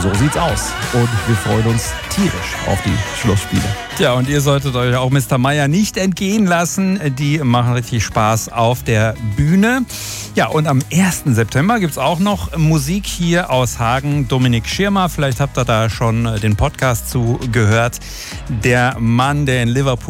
So sieht's aus. Und wir freuen uns tierisch auf die Schlussspiele. Ja, und ihr solltet euch auch Mr. Meier nicht entgehen lassen. Die machen richtig Spaß auf der Bühne. Ja, und am 1. September gibt es auch noch Musik hier aus Hagen. Dominik Schirmer, vielleicht habt ihr da schon den Podcast zugehört. Der Mann, der in Liverpool